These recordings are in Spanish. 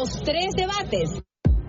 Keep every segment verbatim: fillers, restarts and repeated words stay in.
Los tres debates.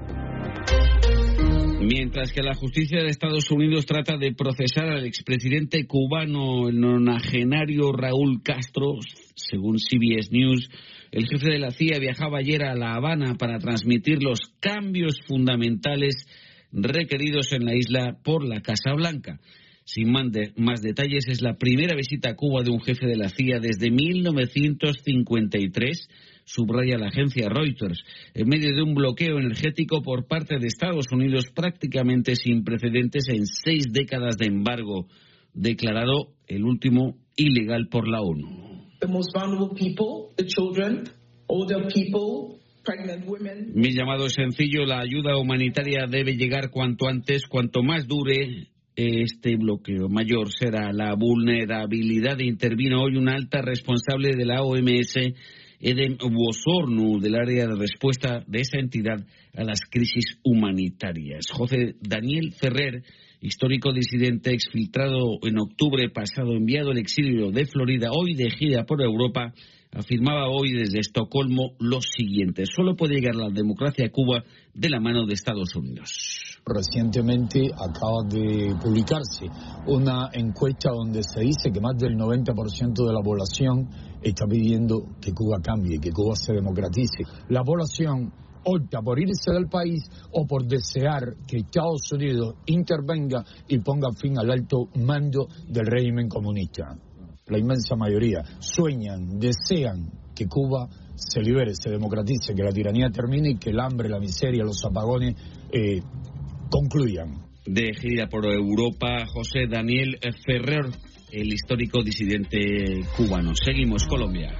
Mientras que la justicia de Estados Unidos trata de procesar al expresidente cubano, el nonagenario Raúl Castro, según C B S News, el jefe de la C I A viajaba ayer a La Habana para transmitir los cambios fundamentales requeridos en la isla por la Casa Blanca. Sin más detalles, es la primera visita a Cuba de un jefe de la C I A desde mil novecientos cincuenta y tres, subraya la agencia Reuters, en medio de un bloqueo energético por parte de Estados Unidos prácticamente sin precedentes en seis décadas de embargo, declarado el último ilegal por la ONU. The most vulnerable people, the children, older people, pregnant women. Mi llamado es sencillo, la ayuda humanitaria debe llegar cuanto antes, cuanto más dure este bloqueo, mayor será la vulnerabilidad. Intervino hoy una alta responsable de la O M S, Eden Wosornu, del área de respuesta de esa entidad a las crisis humanitarias. José Daniel Ferrer, histórico disidente exfiltrado en octubre pasado, enviado al exilio de Florida, hoy de gira por Europa, afirmaba hoy desde Estocolmo lo siguiente: solo puede llegar la democracia a Cuba de la mano de Estados Unidos. Recientemente acaba de publicarse una encuesta donde se dice que más del noventa por ciento de la población está pidiendo que Cuba cambie, que Cuba se democratice. La población opta por irse del país o por desear que Estados Unidos intervenga y ponga fin al alto mando del régimen comunista. La inmensa mayoría sueñan, desean que Cuba se libere, se democratice, que la tiranía termine y que el hambre, la miseria, los apagones eh, concluyan. De gira por Europa, José Daniel Ferrer, el histórico disidente cubano. Seguimos, Colombia.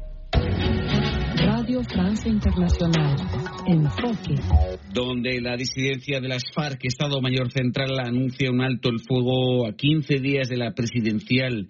Radio Francia Internacional, Enfoque. Donde la disidencia de las FARC, Estado Mayor Central, anuncia un alto el fuego a quince días de la presidencial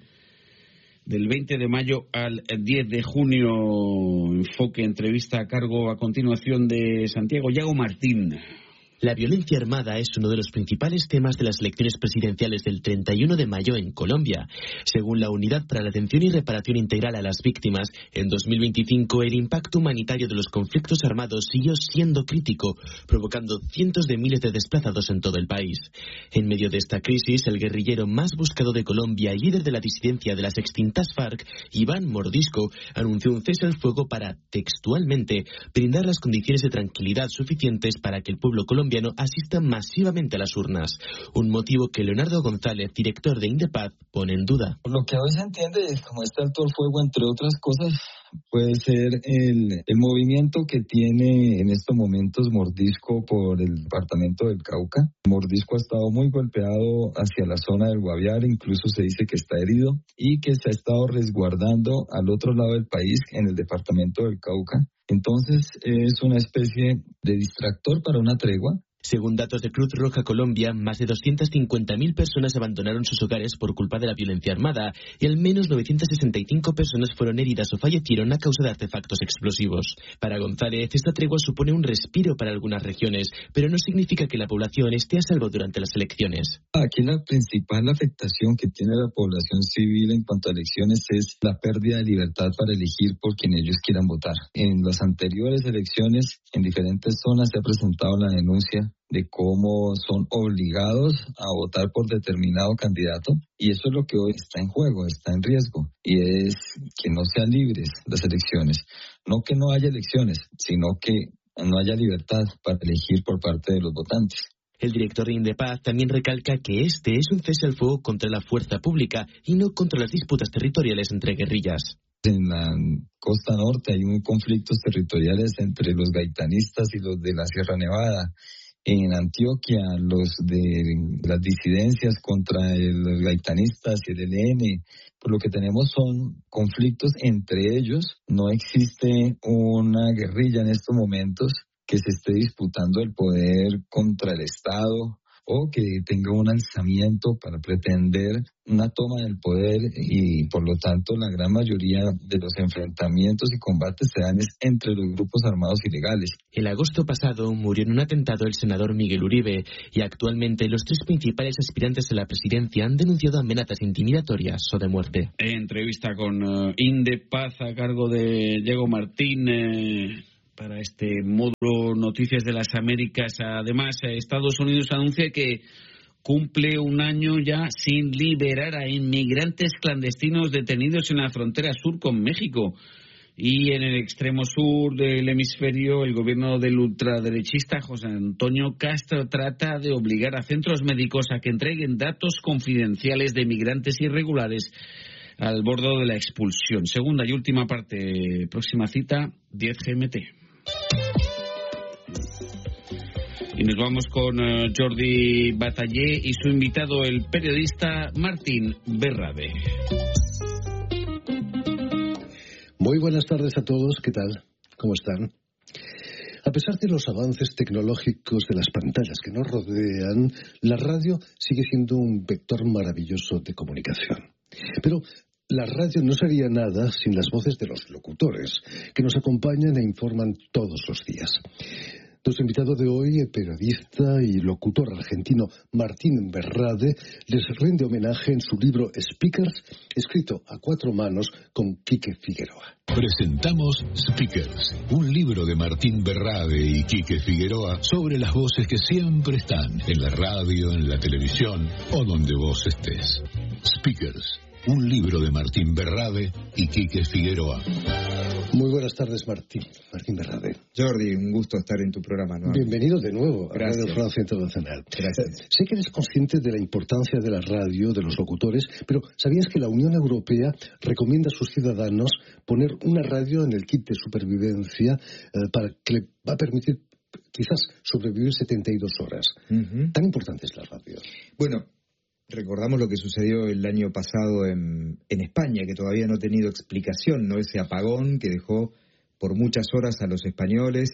del veinte de mayo al diez de junio. Enfoque, entrevista a cargo a continuación de Santiago Yago Martín. La violencia armada es uno de los principales temas de las elecciones presidenciales del treinta y uno de mayo en Colombia. Según la Unidad para la Atención y Reparación Integral a las Víctimas, en dos mil veinticinco el impacto humanitario de los conflictos armados siguió siendo crítico, provocando cientos de miles de desplazados en todo el país. En medio de esta crisis, el guerrillero más buscado de Colombia y líder de la disidencia de las extintas FARC, Iván Mordisco, anunció un cese al fuego para, textualmente, brindar las condiciones de tranquilidad suficientes para que el pueblo colombiano asista masivamente a las urnas, un motivo que Leonardo González, director de Indepaz, pone en duda. Lo que hoy se entiende es como este alto el fuego, entre otras cosas, puede ser el, el movimiento que tiene en estos momentos Mordisco por el departamento del Cauca. Mordisco ha estado muy golpeado hacia la zona del Guaviare, incluso se dice que está herido y que se ha estado resguardando al otro lado del país, en el departamento del Cauca. Entonces es una especie de distractor para una tregua. Según datos de Cruz Roja Colombia, más de doscientas cincuenta mil personas abandonaron sus hogares por culpa de la violencia armada y al menos novecientas sesenta y cinco personas fueron heridas o fallecieron a causa de artefactos explosivos. Para González, esta tregua supone un respiro para algunas regiones, pero no significa que la población esté a salvo durante las elecciones. Aquí la principal afectación que tiene la población civil en cuanto a elecciones es la pérdida de libertad para elegir por quien ellos quieran votar. En las anteriores elecciones, en diferentes zonas se ha presentado la denuncia de cómo son obligados a votar por determinado candidato, y eso es lo que hoy está en juego, está en riesgo, y es que no sean libres las elecciones, no que no haya elecciones, sino que no haya libertad para elegir por parte de los votantes. El director de Indepaz también recalca que este es un cese al fuego contra la fuerza pública y no contra las disputas territoriales entre guerrillas. En la costa norte hay un conflictos territoriales entre los gaitanistas y los de la Sierra Nevada. En Antioquia, los de las disidencias contra los gaitanistas y el E L N, por lo que tenemos son conflictos entre ellos. No existe una guerrilla en estos momentos que se esté disputando el poder contra el Estado o que tenga un alzamiento para pretender una toma del poder, y por lo tanto la gran mayoría de los enfrentamientos y combates se dan entre los grupos armados ilegales. El agosto pasado murió en un atentado el senador Miguel Uribe, y actualmente los tres principales aspirantes a la presidencia han denunciado amenazas intimidatorias o de muerte. Entrevista con uh, Indepaz a cargo de Diego Martín. Eh... para este módulo Noticias de las Américas. Además, Estados Unidos anuncia que cumple un año ya sin liberar a inmigrantes clandestinos detenidos en la frontera sur con México. Y en el extremo sur del hemisferio, el gobierno del ultraderechista José Antonio Castro trata de obligar a centros médicos a que entreguen datos confidenciales de migrantes irregulares al borde de la expulsión. Segunda y última parte, próxima cita, diez G M T. Y nos vamos con uh, Jordi Batallé y su invitado, el periodista Martín Berrade. Muy buenas tardes a todos, ¿qué tal? ¿Cómo están? A pesar de los avances tecnológicos de las pantallas que nos rodean, la radio sigue siendo un vector maravilloso de comunicación. Pero la radio no sería nada sin las voces de los locutores, que nos acompañan e informan todos los días. Nuestro invitado de hoy, el periodista y locutor argentino Martín Berrade, les rinde homenaje en su libro Speakers, escrito a cuatro manos con Quique Figueroa. Presentamos Speakers, un libro de Martín Berrade y Quique Figueroa sobre las voces que siempre están en la radio, en la televisión o donde vos estés. Speakers, un libro de Martín Berrade y Quique Figueroa. Muy buenas tardes, Martín. Martín Berrade. Jordi, un gusto estar en tu programa, ¿no? Bienvenido de nuevo a Gracias. Radio Francia Internacional. Gracias. Sé que eres consciente de la importancia de la radio, de los locutores, pero ¿sabías que la Unión Europea recomienda a sus ciudadanos poner una radio en el kit de supervivencia eh, para que le va a permitir quizás sobrevivir setenta y dos horas? Uh-huh. ¿Tan importante es la radio? Bueno, recordamos lo que sucedió el año pasado en, en España, que todavía no ha tenido explicación, ¿no? Ese apagón que dejó por muchas horas a los españoles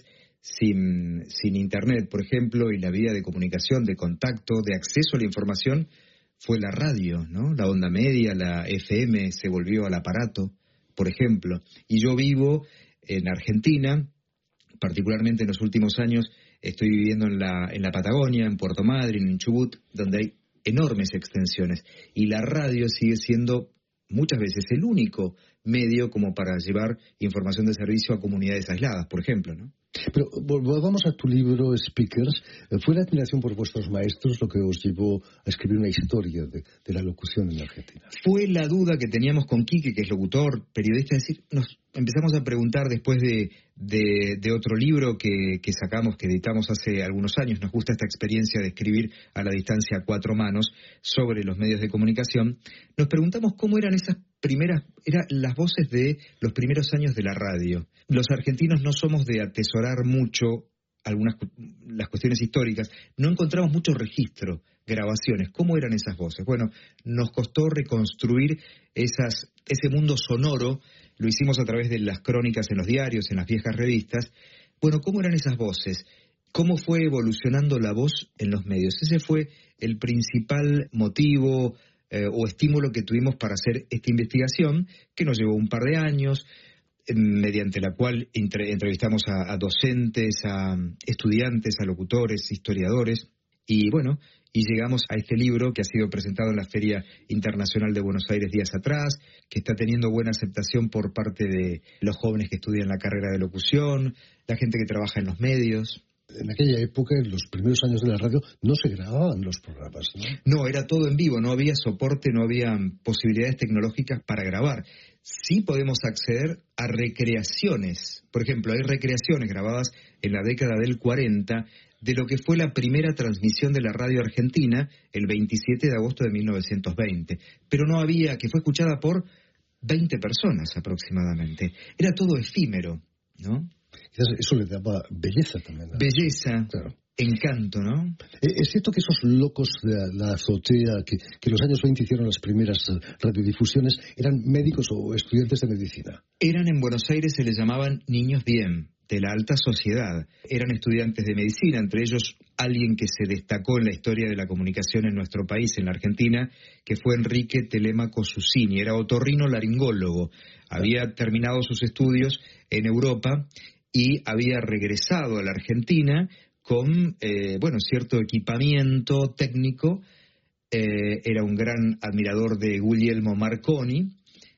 sin, sin internet, por ejemplo, y la vía de comunicación, de contacto, de acceso a la información fue la radio, ¿no? La onda media, la F M se volvió al aparato, por ejemplo. Y yo vivo en Argentina, particularmente en los últimos años, estoy viviendo en la, en la Patagonia, en Puerto Madryn, en Chubut, donde hay enormes extensiones, y la radio sigue siendo muchas veces el único medio como para llevar información de servicio a comunidades aisladas, por ejemplo, ¿no? Pero volvamos a tu libro Speakers. ¿Fue la admiración por vuestros maestros lo que os llevó a escribir una historia de, de la locución en Argentina? Fue la duda que teníamos con Quique, que es locutor, periodista, es decir, nos empezamos a preguntar después de, de, de otro libro que, que sacamos, que editamos hace algunos años. Nos gusta esta experiencia de escribir a la distancia a cuatro manos sobre los medios de comunicación. Nos preguntamos cómo eran esas primeras, eran las voces de los primeros años de la radio. Los argentinos no somos de atesorar mucho algunas las cuestiones históricas, no encontramos mucho registro, grabaciones. ¿Cómo eran esas voces? Bueno, nos costó reconstruir esas, ese mundo sonoro, lo hicimos a través de las crónicas en los diarios, en las viejas revistas. Bueno, ¿cómo eran esas voces? ¿Cómo fue evolucionando la voz en los medios? Ese fue el principal motivo eh, o estímulo que tuvimos para hacer esta investigación, que nos llevó un par de años, mediante la cual entre, entrevistamos a, a docentes, a estudiantes, a locutores, historiadores, y bueno, y llegamos a este libro que ha sido presentado en la Feria Internacional de Buenos Aires días atrás, que está teniendo buena aceptación por parte de los jóvenes que estudian la carrera de locución, la gente que trabaja en los medios. En aquella época, en los primeros años de la radio, no se grababan los programas, ¿no? No, era todo en vivo, no había soporte, no había posibilidades tecnológicas para grabar. Sí podemos acceder a recreaciones. Por ejemplo, hay recreaciones grabadas en la década del cuarenta de lo que fue la primera transmisión de la radio argentina el veintisiete de agosto de mil novecientos veinte. Pero no había, que fue escuchada por veinte personas aproximadamente. Era todo efímero, ¿no? Quizás eso le daba belleza también, ¿no? Belleza, claro. Encanto, ¿no? Es cierto que esos locos de la azotea que, que en los años veinte hicieron las primeras radiodifusiones eran médicos o estudiantes de medicina. Eran en Buenos Aires, se les llamaban niños bien, de la alta sociedad. Eran estudiantes de medicina, entre ellos alguien que se destacó en la historia de la comunicación en nuestro país, en la Argentina, que fue Enrique Telemaco Susini. Era otorrino-laringólogo. Había terminado sus estudios en Europa y había regresado a la Argentina con, eh, bueno, cierto equipamiento técnico. Eh, era un gran admirador de Guglielmo Marconi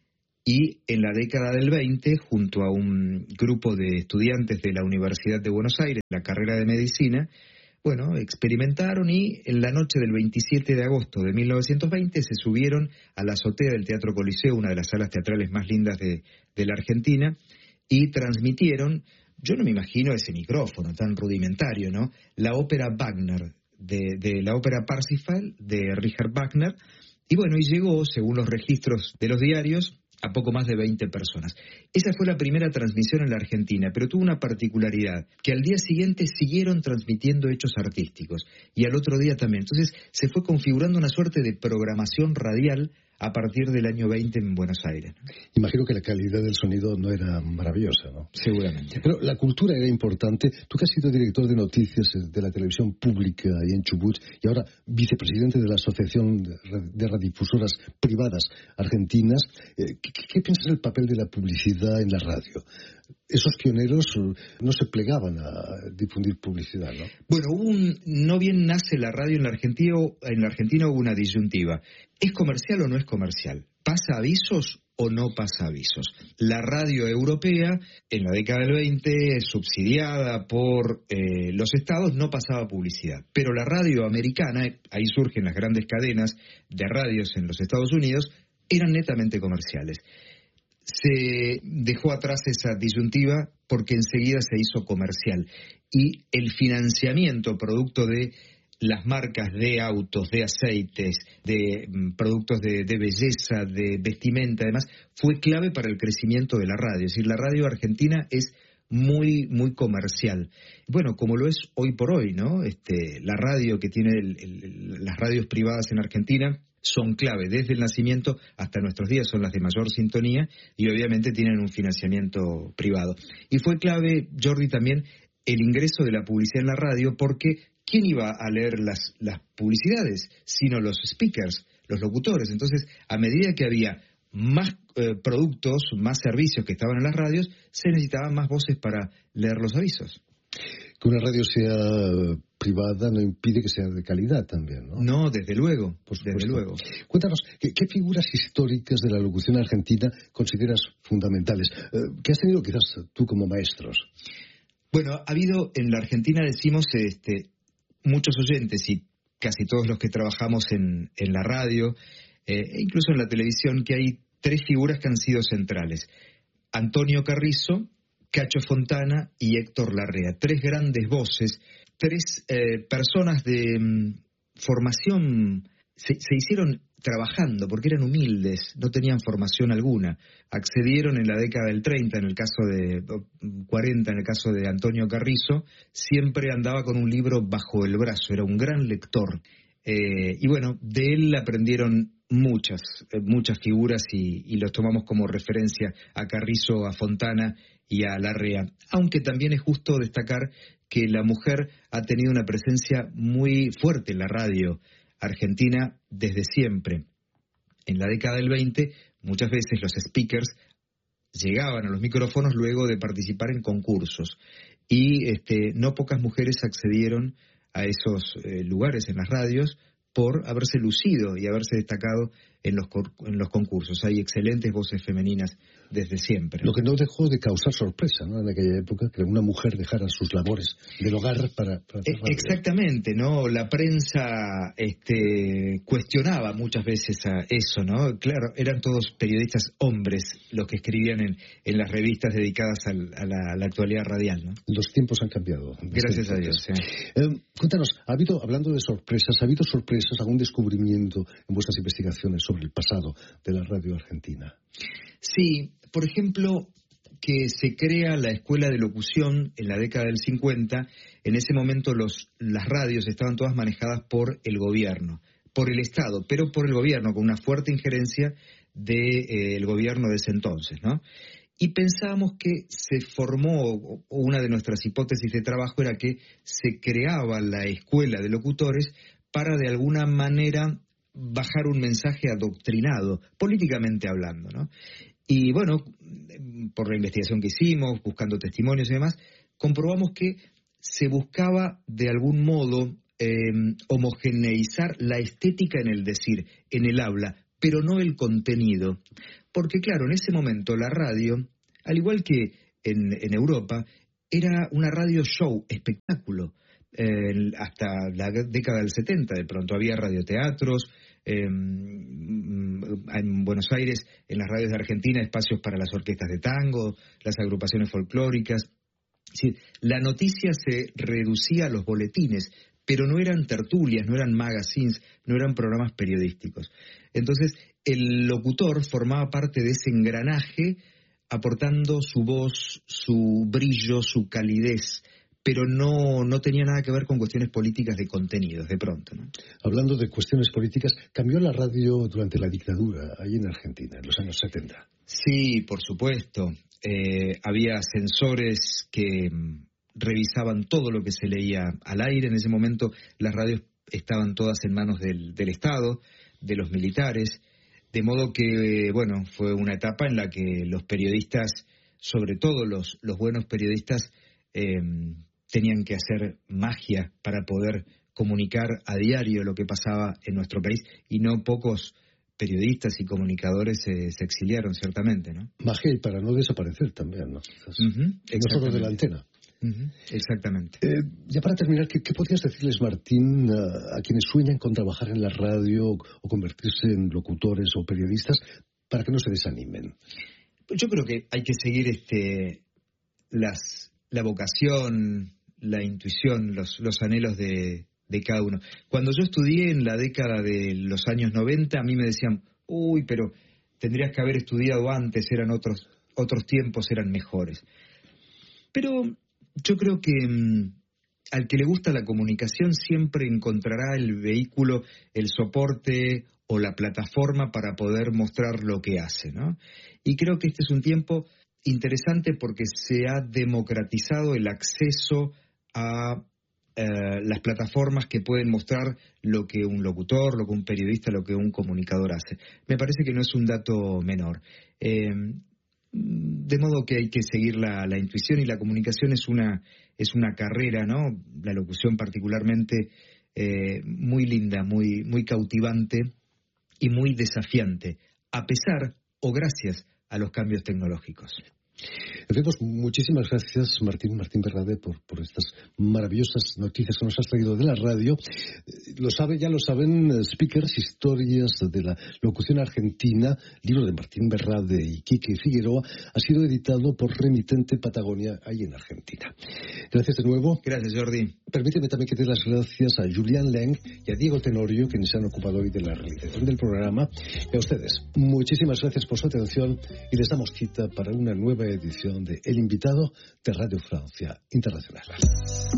y en la década del veinte, junto a un grupo de estudiantes de la Universidad de Buenos Aires, la carrera de medicina, bueno, experimentaron y en la noche del veintisiete de agosto de mil novecientos veinte se subieron a la azotea del Teatro Coliseo, una de las salas teatrales más lindas de, de la Argentina, y transmitieron, yo no me imagino ese micrófono tan rudimentario, ¿no? La ópera Wagner, de, de la ópera Parsifal, de Richard Wagner, y bueno, y llegó, según los registros de los diarios, a poco más de veinte personas. Esa fue la primera transmisión en la Argentina, pero tuvo una particularidad, que al día siguiente siguieron transmitiendo hechos artísticos, y al otro día también. Entonces se fue configurando una suerte de programación radial a partir del año veinte en Buenos Aires. Imagino que la calidad del sonido no era maravillosa, ¿no? Seguramente. Pero la cultura era importante. Tú que has sido director de noticias de la televisión pública ahí en Chubut y ahora vicepresidente de la Asociación de Radiodifusoras Privadas Argentinas, ¿qué, qué piensas del papel de la publicidad en la radio? Esos pioneros no se plegaban a difundir publicidad, ¿no? Bueno, un, no bien nace la radio en la Argentina, en la Argentina hubo una disyuntiva. ¿Es comercial o no es comercial? ¿Pasa avisos o no pasa avisos? La radio europea, en la década del veinte, subsidiada por eh, los estados, no pasaba publicidad. Pero la radio americana, ahí surgen las grandes cadenas de radios en los Estados Unidos, eran netamente comerciales. Se dejó atrás esa disyuntiva porque enseguida se hizo comercial y el financiamiento producto de las marcas de autos, de aceites, de mm, productos de, de belleza, de vestimenta, además, fue clave para el crecimiento de la radio. Es decir, la radio argentina es muy, muy comercial. Bueno, como lo es hoy por hoy, ¿no? Este, la radio que tiene el, el, las radios privadas en Argentina son clave, desde el nacimiento hasta nuestros días, son las de mayor sintonía y obviamente tienen un financiamiento privado. Y fue clave, Jordi, también el ingreso de la publicidad en la radio, porque ¿quién iba a leer las, las publicidades? Sino los speakers, los locutores. Entonces, a medida que había más eh, productos, más servicios que estaban en las radios, se necesitaban más voces para leer los avisos. Que una radio sea privada no impide que sea de calidad también, ¿no? No, desde luego, pues desde luego. Cuéntanos, ¿qué, ¿qué figuras históricas de la locución argentina consideras fundamentales? Eh, ¿Qué has tenido quizás tú como maestros? Bueno, ha habido, en la Argentina decimos, este, muchos oyentes y casi todos los que trabajamos en, en la radio, eh, e incluso en la televisión, que hay tres figuras que han sido centrales. Antonio Carrizo, Cacho Fontana y Héctor Larrea. Tres grandes voces, tres eh, personas de um, formación, se, se hicieron trabajando porque eran humildes, no tenían formación alguna. Accedieron en la década del treinta, en el caso de cuarenta, en el caso de Antonio Carrizo, siempre andaba con un libro bajo el brazo, era un gran lector. Eh, y bueno, de él aprendieron muchas, eh, muchas figuras y, y los tomamos como referencia a Carrizo, a Fontana y a Larrea. Aunque también es justo destacar que la mujer ha tenido una presencia muy fuerte en la radio argentina desde siempre. En la década del veinte, muchas veces los speakers llegaban a los micrófonos luego de participar en concursos y este, no pocas mujeres accedieron a esos eh, lugares en las radios por haberse lucido y haberse destacado en los, en los concursos. Hay excelentes voces femeninas desde siempre. Lo que no dejó de causar sorpresa, ¿no?, en aquella época, que una mujer dejara sus labores del hogar para... para eh, exactamente, ¿no? La prensa este, cuestionaba muchas veces a eso, ¿no? Claro, eran todos periodistas hombres los que escribían en, en las revistas dedicadas al, a, la, a la actualidad radial, ¿no? Los tiempos han cambiado. Gracias a Dios. Sí. Eh, cuéntanos, ¿ha habido, hablando de sorpresas, ha habido sorpresas, algún descubrimiento en vuestras investigaciones sobre el pasado de la radio argentina? Sí, por ejemplo, que se crea la escuela de locución en la década del cincuenta. En ese momento los, las radios estaban todas manejadas por el gobierno, por el Estado, pero por el gobierno, con una fuerte injerencia del eh, gobierno de ese entonces, ¿no? Y pensábamos que se formó, o una de nuestras hipótesis de trabajo era que se creaba la escuela de locutores para de alguna manera bajar un mensaje adoctrinado, políticamente hablando, ¿no? Y bueno, por la investigación que hicimos, buscando testimonios y demás, comprobamos que se buscaba de algún modo eh, homogeneizar la estética en el decir, en el habla, pero no el contenido. Porque claro, en ese momento la radio, al igual que en, en Europa, era una radio show, espectáculo. Eh, hasta la década del setenta, de pronto había radioteatros, eh, en Buenos Aires, en las radios de Argentina, espacios para las orquestas de tango, las agrupaciones folclóricas. Sí, la noticia se reducía a los boletines, pero no eran tertulias, no eran magazines, no eran programas periodísticos. Entonces, el locutor formaba parte de ese engranaje, aportando su voz, su brillo, su calidez, pero no, no tenía nada que ver con cuestiones políticas de contenidos, de pronto, ¿no? Hablando de cuestiones políticas, ¿cambió la radio durante la dictadura, ahí en Argentina, en los años setenta? Sí, por supuesto. Eh, había sensores que mm, revisaban todo lo que se leía al aire. En ese momento las radios estaban todas en manos del, del Estado, de los militares, de modo que, bueno, fue una etapa en la que los periodistas, sobre todo los, los buenos periodistas, eh, tenían que hacer magia para poder comunicar a diario lo que pasaba en nuestro país, y no pocos periodistas y comunicadores se, se exiliaron, ciertamente, ¿no? Magia, y para no desaparecer también, ¿no? Uh-huh, no solo de la antena. Uh-huh, exactamente. Eh, ya para terminar, ¿qué, qué podrías decirles, Martín, a, a quienes sueñan con trabajar en la radio o convertirse en locutores o periodistas, para que no se desanimen? Pues yo creo que hay que seguir este las la vocación, la intuición, los, los anhelos de, de cada uno. Cuando yo estudié en la década de los años noventa, a mí me decían, uy, pero tendrías que haber estudiado antes, eran otros, otros tiempos, eran mejores. Pero yo creo que mmm, al que le gusta la comunicación siempre encontrará el vehículo, el soporte o la plataforma para poder mostrar lo que hace, ¿no? Y creo que este es un tiempo interesante porque se ha democratizado el acceso a eh, las plataformas que pueden mostrar lo que un locutor, lo que un periodista, lo que un comunicador hace. Me parece que no es un dato menor. Eh, de modo que hay que seguir la, la intuición, y la comunicación es una, es una carrera, ¿no? La locución particularmente eh, muy linda, muy, muy cautivante y muy desafiante, a pesar o gracias a los cambios tecnológicos. Vemos, muchísimas gracias, Martín, Martín Berrade, por, por estas maravillosas noticias que nos has traído de la radio. Lo sabe, ya lo saben, Speakers, historias de la locución argentina, libro de Martín Berrade y Quique Figueroa, ha sido editado por Remitente Patagonia, ahí en Argentina. Gracias de nuevo. Gracias, Jordi. Permíteme también que dé las gracias a Julián Leng y a Diego Tenorio, quienes se han ocupado hoy de la realización del programa. Y a ustedes, muchísimas gracias por su atención, y les damos cita para una nueva edición de El Invitado de Radio Francia Internacional.